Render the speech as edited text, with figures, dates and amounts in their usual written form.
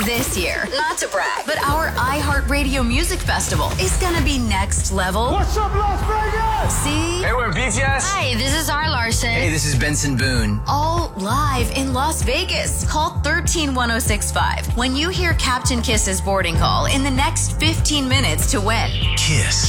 This year, not to brag, but our iHeartRadio Music Festival is gonna be next level. What's up, Las Vegas? See? Hey, we're BTS. Hi, this is R. Larson. Hey, this is Benson Boone. All live in Las Vegas. Call 131065 when you hear Captain Kiss's boarding call in the next 15 minutes to win. Kiss.